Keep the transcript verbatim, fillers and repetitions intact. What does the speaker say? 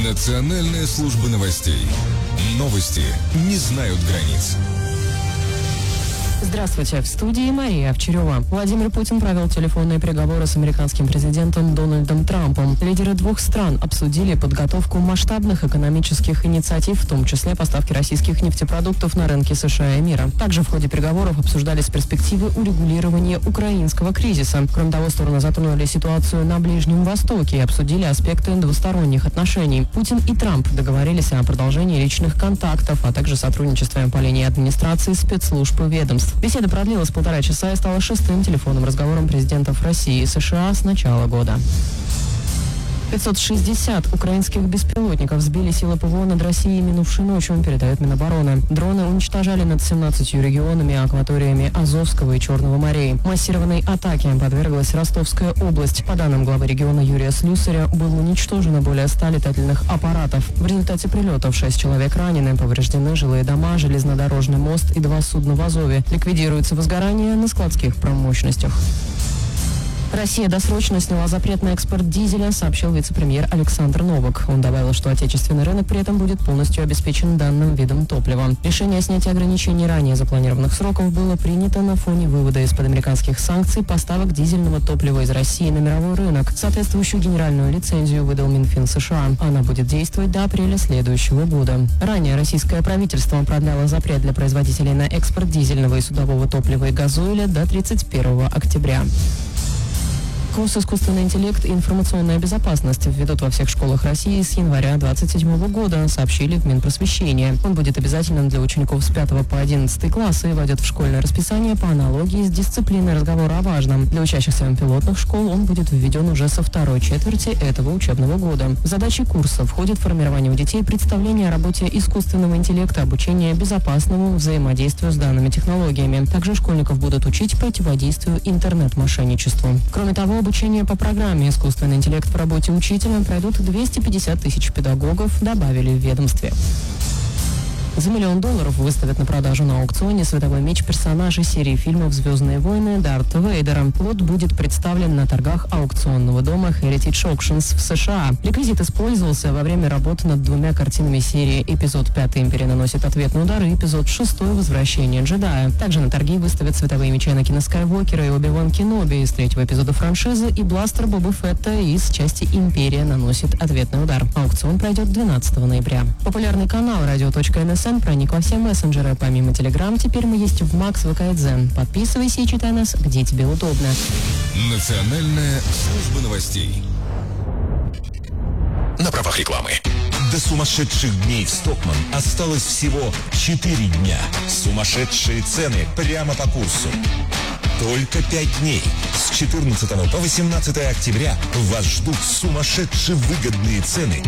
Национальная служба новостей. Новости не знают границ. Здравствуйте, в студии Мария Овчарева. Владимир Путин провел телефонные переговоры с американским президентом Дональдом Трампом. Лидеры двух стран обсудили подготовку масштабных экономических инициатив, в том числе поставки российских нефтепродуктов на рынки США и мира. Также в ходе переговоров обсуждались перспективы урегулирования украинского кризиса. Кроме того, стороны затронули ситуацию на Ближнем Востоке и обсудили аспекты двусторонних отношений. Путин и Трамп договорились о продолжении личных контактов, а также сотрудничестве по линии администрации, спецслужб и ведомств. Беседа продлилась полтора часа и стала шестым телефонным разговором президентов России и США с начала года. пятьсот шестьдесят украинских беспилотников сбили силы ПВО над Россией минувшей ночью, передает Минобороны. Дроны уничтожали над семнадцатью регионами и акваториями Азовского и Черного морей. Массированной атаке подверглась Ростовская область. По данным главы региона Юрия Слюсаря, было уничтожено более ста летательных аппаратов. В результате прилетов шесть человек ранены, повреждены жилые дома, железнодорожный мост и два судна в Азове. Ликвидируется возгорание на складских промощностях. Россия досрочно сняла запрет на экспорт дизеля, сообщил вице-премьер Александр Новак. Он добавил, что отечественный рынок при этом будет полностью обеспечен данным видом топлива. Решение о снятии ограничений ранее запланированных сроков было принято на фоне вывода из-под американских санкций поставок дизельного топлива из России на мировой рынок. Соответствующую генеральную лицензию выдал Минфин США. Она будет действовать до апреля следующего года. Ранее российское правительство продляло запрет для производителей на экспорт дизельного и судового топлива и газоиля до тридцать первого октября. Курс «Искусственный интеллект и информационная безопасность» введут во всех школах России с января двадцать седьмого года, сообщили в Минпросвещении. Он будет обязательным для учеников с пятого по одиннадцатый класс и войдет в школьное расписание по аналогии с дисциплиной разговора о важном. Для учащихся пилотных школ он будет введен уже со второй четверти этого учебного года. В задачи курса входит формирование у детей представления о работе искусственного интеллекта, обучение безопасному взаимодействию с данными технологиями. Также школьников будут учить противодействию интернет-мошенничеству. Кроме того, обучение по программе «Искусственный интеллект в работе учителя» пройдут двести пятьдесят тысяч педагогов, добавили в ведомстве. За миллион долларов выставят на продажу на аукционе световой меч персонажей серии фильмов «Звездные войны» Дарта Вейдера. Лот будет представлен на торгах аукционного дома Heritage Auctions в США. Реквизит использовался во время работы над двумя картинами серии «Эпизод пятый. Империя наносит ответный удар» и «Эпизод шестой. Возвращение джедая». Также на торги выставят световые мечи Анакина Скайуокера и Оби-Ван Кеноби из третьего эпизода франшизы и бластер Боба Фетта из части «Империя наносит ответный удар». Аукцион пройдет двенадцатого ноября. Популярный канал радио точка эн эс эн проник во все мессенджеры. Помимо Telegram, теперь мы есть в Макс, ВК и Дзен. Подписывайся и читай нас, где тебе удобно. Национальная служба новостей. На правах рекламы. До сумасшедших дней в Стокман осталось всего четыре дня. Сумасшедшие цены прямо по курсу. Только пять дней. С четырнадцатого по восемнадцатое октября вас ждут сумасшедшие выгодные цены